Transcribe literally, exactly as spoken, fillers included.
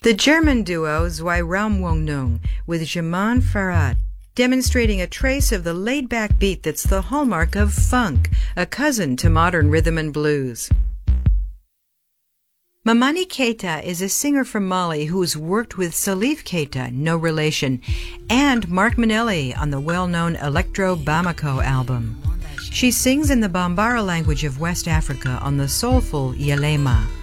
The German duo Zwei Raumwohnung with Jaman Farad, demonstrating a trace of the laid-back beat that's the hallmark of funk, a cousin to modern rhythm and blues. Mamani Keita is a singer from Mali who's worked with Salif Keita, no relation, and Mark Manelli on the well-known Electro Bamako album. She sings in the Bambara language of West Africa on the soulful Yelema.